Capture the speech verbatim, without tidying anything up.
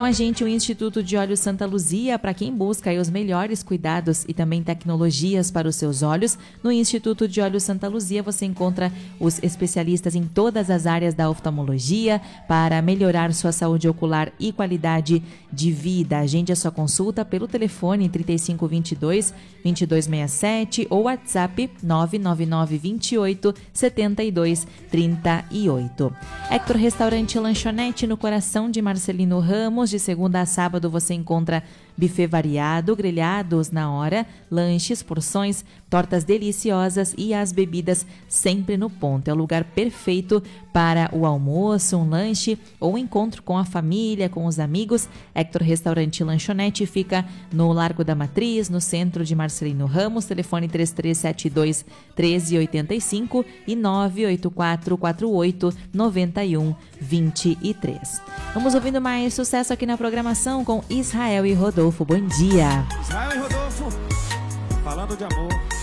a gente o Instituto de Olhos Santa Luzia, para quem busca aí os melhores cuidados e também tecnologias para os seus olhos. No Instituto de Olhos Santa Luzia você encontra os especialistas em todas as áreas da oftalmologia para melhorar sua saúde ocular e qualidade de vida. Agende a sua consulta pelo telefone trinta e cinco, vinte e dois, vinte e dois sessenta e sete ou WhatsApp nove nove nove, vinte e oito, setenta e dois, trinta e oito. Hector Restaurante e Lanchonete, no coração de Marcelino Ramos. De segunda a sábado você encontra buffet variado, grelhados na hora, lanches, porções, tortas deliciosas e as bebidas sempre no ponto. É o lugar perfeito para o almoço, um lanche ou um encontro com a família, com os amigos. Hector Restaurante e Lanchonete fica no Largo da Matriz, no centro de Marcelino Ramos. Telefone três três sete dois, um três oito cinco e nove oito quatro, quatro oito nove um, dois três. Vamos ouvindo mais sucesso aqui na programação com Israel e Rodolfo. Bom dia. Israel e Rodolfo, falando de amor.